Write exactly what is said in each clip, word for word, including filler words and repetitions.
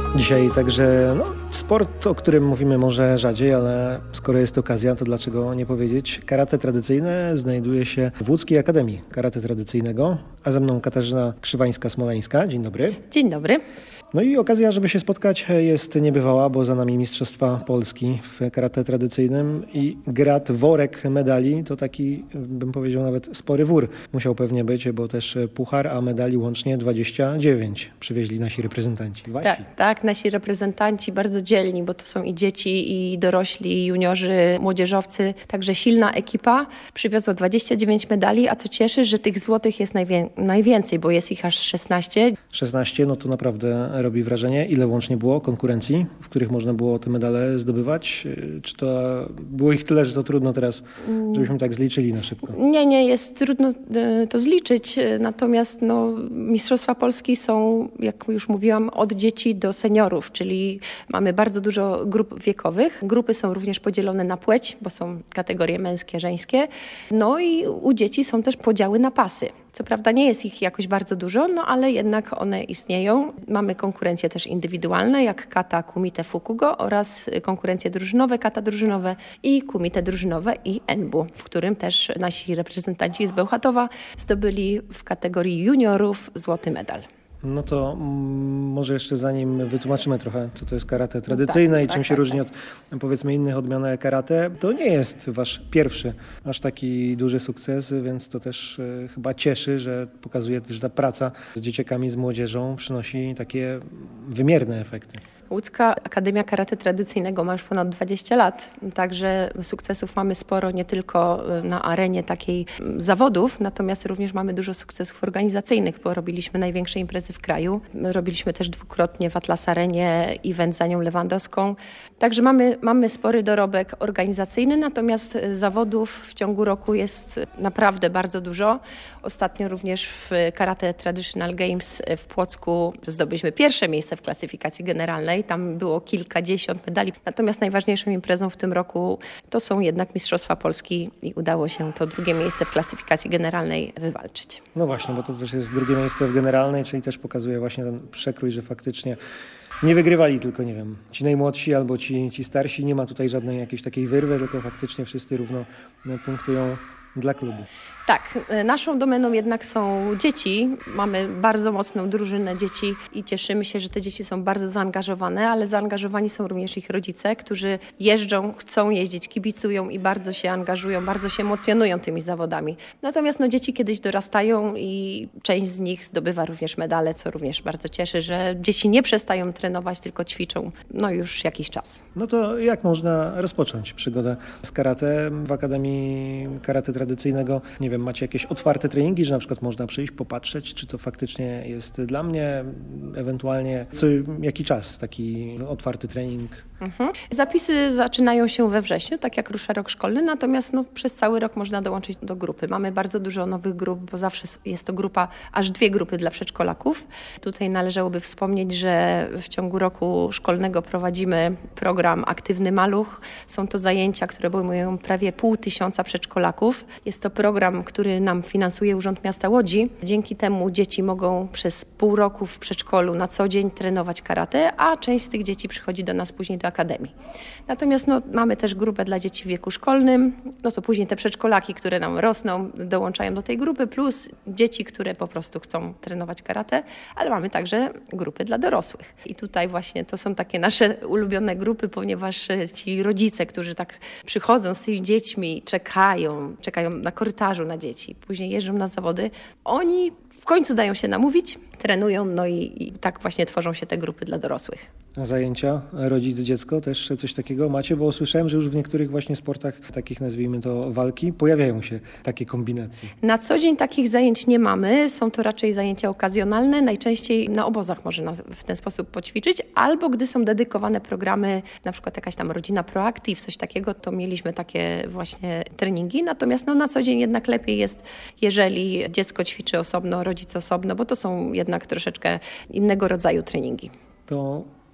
Dzisiaj także no, sport, o którym mówimy może rzadziej, ale skoro jest okazja, to dlaczego nie powiedzieć? Karate tradycyjne znajduje się w Łódzkiej Akademii Karate Tradycyjnego, a ze mną Katarzyna Krzywańska-Smoleńska. Dzień dobry. Dzień dobry. No i okazja, żeby się spotkać jest niebywała, bo za nami Mistrzostwa Polski w karate tradycyjnym i grat, worek medali, to taki, bym powiedział, nawet spory wór musiał pewnie być, bo też puchar, a medali łącznie dwadzieścia dziewięć przywieźli nasi reprezentanci. Wasi. Tak, tak, nasi reprezentanci bardzo dzielni, bo to są i dzieci, i dorośli, i juniorzy, młodzieżowcy, także silna ekipa. Przywiozła dwadzieścia dziewięć medali, a co cieszy, że tych złotych jest najwię- najwięcej, bo jest ich aż szesnaście. szesnaście, no to naprawdę robi wrażenie. Ile łącznie było konkurencji, w których można było te medale zdobywać? Czy to było ich tyle, że to trudno teraz, żebyśmy tak zliczyli na szybko? Nie, nie, jest trudno e, to zliczyć, e, natomiast no, Mistrzostwa Polski są, jak już mówiłam, od dzieci do seniorów, czyli mamy bardzo dużo grup wiekowych. Grupy są również podzielone na płeć, bo są kategorie męskie, żeńskie. No i u dzieci są też podziały na pasy. Co prawda nie jest ich jakoś bardzo dużo, no ale jednak one istnieją. Mamy konkurencje też indywidualne, jak kata, kumite, fukugo oraz konkurencje drużynowe, kata drużynowe i kumite drużynowe i enbu, w którym też nasi reprezentanci z Bełchatowa zdobyli w kategorii juniorów złoty medal. No to mm, może jeszcze zanim wytłumaczymy trochę, co to jest karate tradycyjne tak, i czym tak, się tak, różni tak. od powiedzmy innych odmian karate, to nie jest wasz pierwszy aż taki duży sukces, więc to też e, chyba cieszy, że pokazuje, że ta praca z dzieciakami, z młodzieżą przynosi takie wymierne efekty. Łódzka Akademia Karate Tradycyjnego ma już ponad dwadzieścia lat, także sukcesów mamy sporo nie tylko na arenie takiej zawodów, natomiast również mamy dużo sukcesów organizacyjnych, bo robiliśmy największe imprezy w kraju. Robiliśmy też dwukrotnie w Atlas Arenie event za nią Lewandowską. Także mamy, mamy spory dorobek organizacyjny, natomiast zawodów w ciągu roku jest naprawdę bardzo dużo. Ostatnio również w Karate Traditional Games w Płocku zdobyliśmy pierwsze miejsce w klasyfikacji generalnej. Tam było kilkadziesiąt medali. Natomiast najważniejszą imprezą w tym roku to są jednak Mistrzostwa Polski i udało się to drugie miejsce w klasyfikacji generalnej wywalczyć. No właśnie, bo to też jest drugie miejsce w generalnej, czyli też pokazuje właśnie ten przekrój, że faktycznie nie wygrywali tylko, nie wiem, ci najmłodsi albo ci, ci starsi. Nie ma tutaj żadnej jakiejś takiej wyrwy, tylko faktycznie wszyscy równo punktują dla klubu. Tak, naszą domeną jednak są dzieci. Mamy bardzo mocną drużynę dzieci i cieszymy się, że te dzieci są bardzo zaangażowane, ale zaangażowani są również ich rodzice, którzy jeżdżą, chcą jeździć, kibicują i bardzo się angażują, bardzo się emocjonują tymi zawodami. Natomiast no, dzieci kiedyś dorastają i część z nich zdobywa również medale, co również bardzo cieszy, że dzieci nie przestają trenować, tylko ćwiczą no już jakiś czas. No to jak można rozpocząć przygodę z karate w Akademii Karate Tradycyjnego? Nie wiem, macie jakieś otwarte treningi, że na przykład można przyjść, popatrzeć, czy to faktycznie jest dla mnie, ewentualnie co jaki czas taki otwarty trening? Mhm. Zapisy zaczynają się we wrześniu, tak jak rusza rok szkolny, natomiast no, przez cały rok można dołączyć do grupy. Mamy bardzo dużo nowych grup, bo zawsze jest to grupa, aż dwie grupy dla przedszkolaków. Tutaj należałoby wspomnieć, że w ciągu roku szkolnego prowadzimy program Aktywny Maluch. Są to zajęcia, które obejmują prawie pół tysiąca przedszkolaków. Jest to program, który nam finansuje Urząd Miasta Łodzi. Dzięki temu dzieci mogą przez pół roku w przedszkolu na co dzień trenować karate, a część z tych dzieci przychodzi do nas później do akademii. Natomiast no, mamy też grupę dla dzieci w wieku szkolnym, no to później te przedszkolaki, które nam rosną, dołączają do tej grupy, plus dzieci, które po prostu chcą trenować karate, ale mamy także grupy dla dorosłych. I tutaj właśnie to są takie nasze ulubione grupy, ponieważ ci rodzice, którzy tak przychodzą z tymi dziećmi, czekają, czekają na korytarzu na dzieci, później jeżdżą na zawody, oni w końcu dają się namówić, trenują, no i, i tak właśnie tworzą się te grupy dla dorosłych. A zajęcia rodzic-dziecko też coś takiego macie? Bo słyszałem, że już w niektórych właśnie sportach, takich nazwijmy to walki, pojawiają się takie kombinacje. Na co dzień takich zajęć nie mamy. Są to raczej zajęcia okazjonalne. Najczęściej na obozach można w ten sposób poćwiczyć, albo gdy są dedykowane programy, na przykład jakaś tam rodzina Proactive, coś takiego, to mieliśmy takie właśnie treningi. Natomiast no, na co dzień jednak lepiej jest, jeżeli dziecko ćwiczy osobno, rodzic osobno, bo to są jednak troszeczkę innego rodzaju treningi. To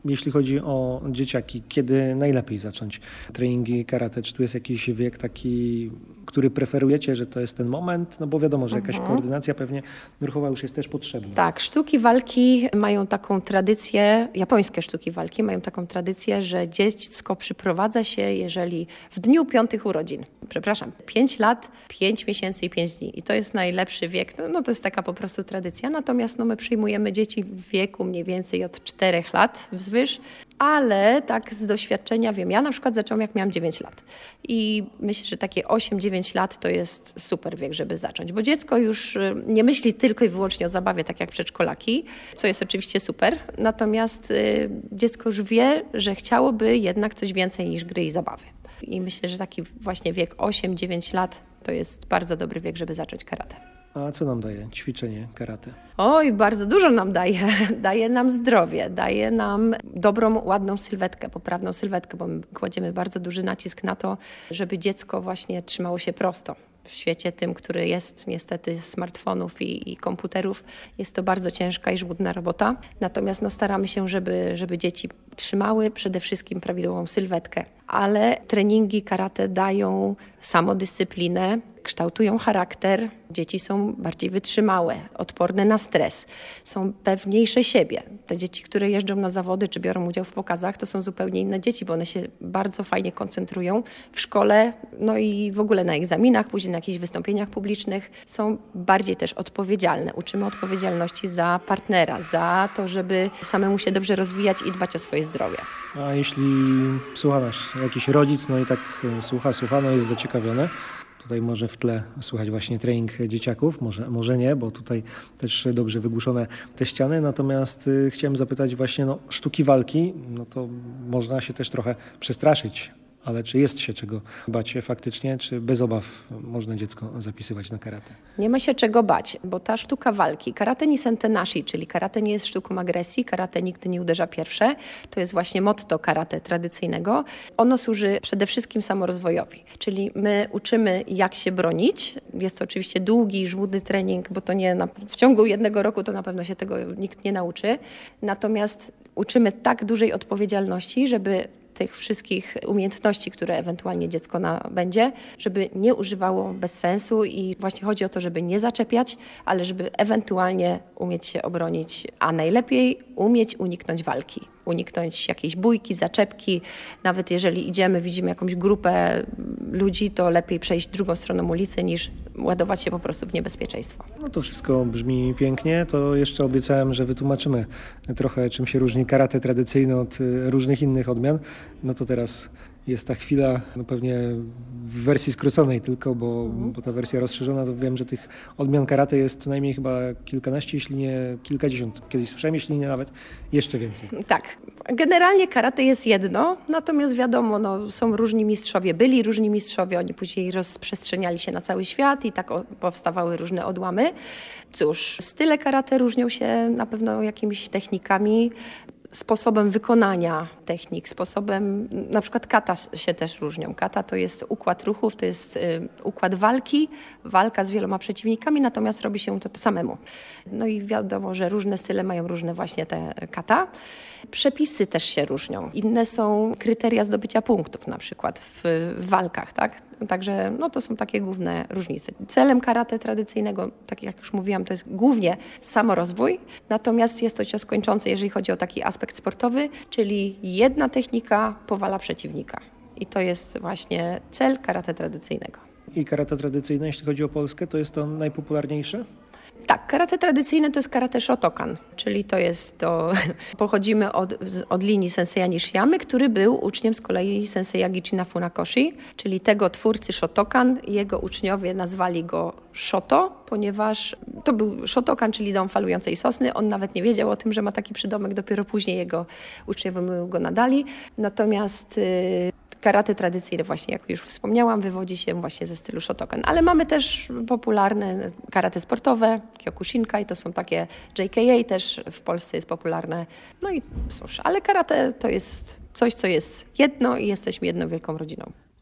jeśli chodzi o dzieciaki, kiedy najlepiej zacząć treningi karate? Czy tu jest jakiś wiek taki, który preferujecie, że to jest ten moment? No bo wiadomo, że jakaś Mhm. koordynacja pewnie ruchowa już jest też potrzebna. Tak, sztuki walki mają taką tradycję, japońskie sztuki walki mają taką tradycję, że dziecko przyprowadza się, jeżeli w dniu piątych urodzin, przepraszam, pięć lat, pięć miesięcy i pięć dni. I to jest najlepszy wiek, no, no to jest taka po prostu tradycja. Natomiast no, my przyjmujemy dzieci w wieku mniej więcej od czterech lat wzwyż, ale tak z doświadczenia wiem, ja na przykład zaczęłam jak miałam dziewięć lat i myślę, że takie osiem dziewięć lat to jest super wiek, żeby zacząć, bo dziecko już y, nie myśli tylko i wyłącznie o zabawie, tak jak przedszkolaki, co jest oczywiście super, natomiast y, dziecko już wie, że chciałoby jednak coś więcej niż gry i zabawy. I myślę, że taki właśnie wiek osiem dziewięć lat to jest bardzo dobry wiek, żeby zacząć karate. A co nam daje ćwiczenie karate? Oj, bardzo dużo nam daje. Daje nam zdrowie, daje nam dobrą, ładną sylwetkę, poprawną sylwetkę, bo my kładziemy bardzo duży nacisk na to, żeby dziecko właśnie trzymało się prosto. W świecie tym, który jest niestety smartfonów i, i komputerów, jest to bardzo ciężka i żmudna robota. Natomiast no, staramy się, żeby, żeby dzieci trzymały przede wszystkim prawidłową sylwetkę. Ale treningi karate dają samodyscyplinę, kształtują charakter. Dzieci są bardziej wytrzymałe, odporne na stres, są pewniejsze siebie. Te dzieci, które jeżdżą na zawody czy biorą udział w pokazach, to są zupełnie inne dzieci, bo one się bardzo fajnie koncentrują w szkole, no i w ogóle na egzaminach, później na jakichś wystąpieniach publicznych. Są bardziej też odpowiedzialne. Uczymy odpowiedzialności za partnera, za to, żeby samemu się dobrze rozwijać i dbać o swoje zdrowie. A jeśli słucha nas jakiś rodzic, no i tak e, słucha, słucha, no jest zaciekawiony, tutaj może w tle słychać właśnie trening dzieciaków, może, może nie, bo tutaj też dobrze wygłuszone te ściany. Natomiast y, chciałem zapytać właśnie, no sztuki walki, no to można się też trochę przestraszyć, ale czy jest się czego bać faktycznie, czy bez obaw można dziecko zapisywać na karate? Nie ma się czego bać, bo ta sztuka walki, karate ni sentenashi, czyli karate nie jest sztuką agresji, karate nigdy nie uderza pierwsze, to jest właśnie motto karate tradycyjnego. Ono służy przede wszystkim samorozwojowi, czyli my uczymy, jak się bronić. Jest to oczywiście długi, żmudny trening, bo to nie na, w ciągu jednego roku to na pewno się tego nikt nie nauczy. Natomiast uczymy tak dużej odpowiedzialności, żeby tych wszystkich umiejętności, które ewentualnie dziecko nabędzie, żeby nie używało bez sensu i właśnie chodzi o to, żeby nie zaczepiać, ale żeby ewentualnie umieć się obronić, a najlepiej umieć uniknąć walki, uniknąć jakiejś bójki, zaczepki. Nawet jeżeli idziemy, widzimy jakąś grupę ludzi, to lepiej przejść drugą stroną ulicy niż ładować się po prostu w niebezpieczeństwo. No to wszystko brzmi pięknie, to jeszcze obiecałem, że wytłumaczymy trochę, czym się różni karate tradycyjne od y, różnych innych odmian. No to teraz jest ta chwila, no pewnie w wersji skróconej tylko, bo, bo ta wersja rozszerzona, to wiem, że tych odmian karate jest co najmniej chyba kilkanaście, jeśli nie kilkadziesiąt. Kiedyś słyszałem, jeśli nie nawet jeszcze więcej. Tak, generalnie karate jest jedno, natomiast wiadomo, no, są różni mistrzowie, byli różni mistrzowie, oni później rozprzestrzeniali się na cały świat i tak o, powstawały różne odłamy. Cóż, style karate różnią się na pewno jakimiś technikami, sposobem wykonania technik, sposobem, na przykład kata się też różnią. Kata to jest układ ruchów, to jest y, układ walki, walka z wieloma przeciwnikami, natomiast robi się to samemu. No i wiadomo, że różne style mają różne właśnie te kata. Przepisy też się różnią. Inne są kryteria zdobycia punktów, na przykład w, w walkach, tak? Także no, to są takie główne różnice. Celem karate tradycyjnego, tak jak już mówiłam, to jest głównie samorozwój, natomiast jest to cios kończący, jeżeli chodzi o taki aspekt sportowy, czyli jedna technika powala przeciwnika. I to jest właśnie cel karate tradycyjnego. I karate tradycyjne, jeśli chodzi o Polskę, to jest to najpopularniejsze? Tak, karate tradycyjne to jest karate Shotokan, czyli to jest to, pochodzimy od, od linii senseja Nishiyamy, który był uczniem z kolei senseja Gichina Funakoshi, czyli tego twórcy Shotokan. Jego uczniowie nazwali go Shoto, ponieważ to był Shotokan, czyli dom falującej sosny. On nawet nie wiedział o tym, że ma taki przydomek, dopiero później jego uczniowie mu go nadali. Natomiast y, karate tradycyjne, właśnie jak już wspomniałam, wywodzi się właśnie ze stylu Shotokan. Ale mamy też popularne karate sportowe, Kyokushinkai, to są takie J K A też w Polsce jest popularne. No i cóż, ale karate to jest coś, co jest jedno i jesteśmy jedną wielką rodziną.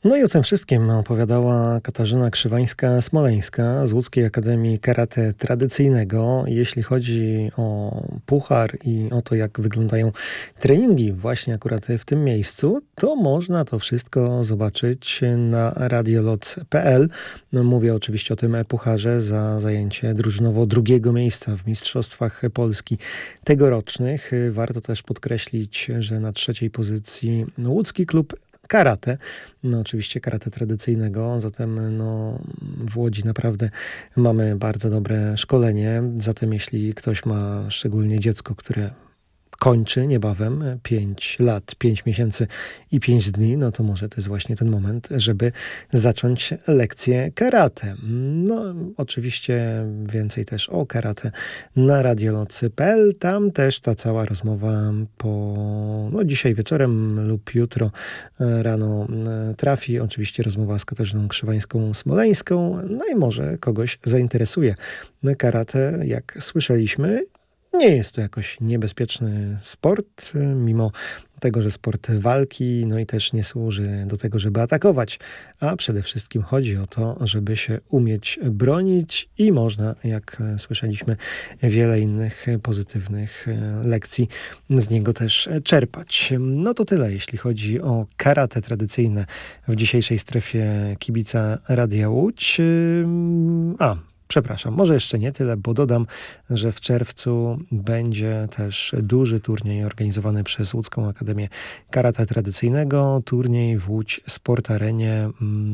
No i o tym wszystkim opowiadała Katarzyna Krzywańska-Smoleńska z Łódzkiej Akademii Karate Tradycyjnego. Jeśli chodzi o puchar i o to, jak wyglądają treningi właśnie akurat w tym miejscu, to można to wszystko zobaczyć na radioloc kropka p l. No, mówię oczywiście o tym pucharze za zajęcie drużynowo drugiego miejsca w Mistrzostwach Polski tegorocznych. Warto też podkreślić, że na trzeciej pozycji łódzki klub karate, no oczywiście karate tradycyjnego, zatem no, w Łodzi naprawdę mamy bardzo dobre szkolenie, zatem jeśli ktoś ma szczególnie dziecko, które kończy niebawem pięć lat, pięć miesięcy i pięć dni, no to może to jest właśnie ten moment, żeby zacząć lekcję karate. No oczywiście więcej też o karate na radioloc kropka p l. Tam też ta cała rozmowa po no, dzisiaj wieczorem lub jutro rano trafi. Oczywiście rozmowa z Katarzyną Krzywańską-Smoleńską. No i może kogoś zainteresuje karate, jak słyszeliśmy. Nie jest to jakoś niebezpieczny sport, mimo tego, że sport walki, no i też nie służy do tego, żeby atakować, a przede wszystkim chodzi o to, żeby się umieć bronić i można, jak słyszeliśmy, wiele innych pozytywnych lekcji z niego też czerpać. No to tyle, jeśli chodzi o karate tradycyjne w dzisiejszej strefie kibica Radia Łódź. A, Przepraszam, może jeszcze nie tyle, bo dodam, że w czerwcu będzie też duży turniej organizowany przez Łódzką Akademię Karate Tradycyjnego. Turniej w Łódź Sport Arenie.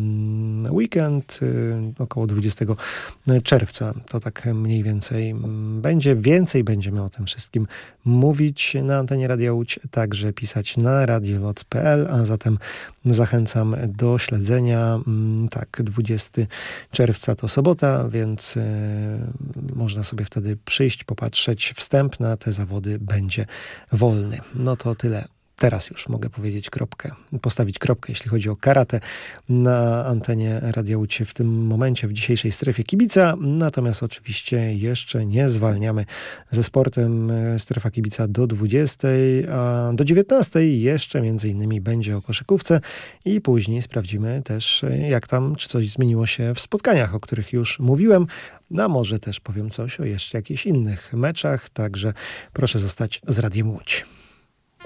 Weekend około dwudziestego czerwca. To tak mniej więcej będzie. Więcej będziemy o tym wszystkim mówić na antenie Radia Łódź, także pisać na radioloc kropka p l, a zatem zachęcam do śledzenia. Tak, dwudziestego czerwca to sobota, więc można sobie wtedy przyjść, popatrzeć. Wstęp na te zawody będzie wolny. No to tyle. Teraz już mogę powiedzieć kropkę, postawić kropkę, jeśli chodzi o karate na antenie Radia Łódź w tym momencie, w dzisiejszej strefie kibica. Natomiast oczywiście jeszcze nie zwalniamy ze sportem. Strefa kibica do dwudziestej, a do dziewiętnastej jeszcze między innymi będzie o koszykówce i później sprawdzimy też, jak tam, czy coś zmieniło się w spotkaniach, o których już mówiłem. No a może też powiem coś o jeszcze jakichś innych meczach, także proszę zostać z Radiem Łódź.